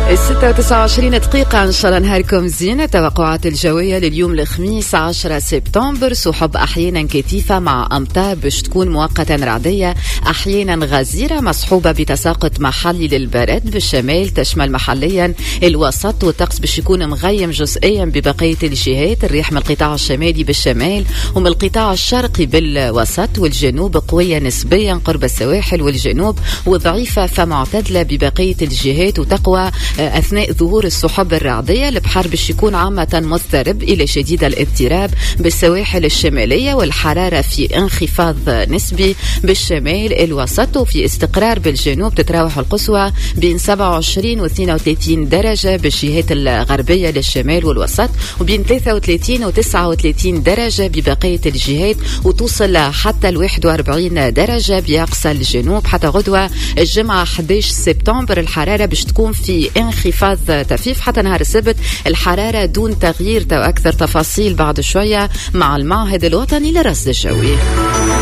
6:29 دقيقة. إن شاء الله نهاركم زين. التوقعات الجوية لليوم الخميس 10 سبتمبر: سحب أحيانا كثيفة مع أمطار باش تكون مؤقتا رعدية، أحيانا غزيرة مصحوبة بتساقط محلي للبرد بالشمال، تشمل محليا الوسط، والطقس باش يكون مغيم جزئيا ببقية الجهات. الريح من القطاع الشمالي بالشمال ومن القطاع الشرقي بالوسط والجنوب قوية نسبيا قرب السواحل والجنوب، وضعيفة فمعتدلة ببقية الجهات، وتقوى أثناء ظهور السحب الرعدية. البحر باش يكون عامة مضطرب إلى شديد الاضطراب بالسواحل الشمالية، والحرارة في انخفاض نسبي بالشمال الوسط، وفي استقرار بالجنوب. تتراوح القصوى بين 27 و 32 درجة بالجهات الغربية للشمال والوسط، وبين 33 و 39 درجة ببقية الجهات، وتوصل حتى 41 درجة بأقصى الجنوب. حتى غدوة الجمعة 11 سبتمبر الحرارة باش تكون في انخفاض طفيف. حتى نهار السبت الحرارة دون تغيير. أكثر تفاصيل بعد شوية مع المعهد الوطني للرصد الجوي.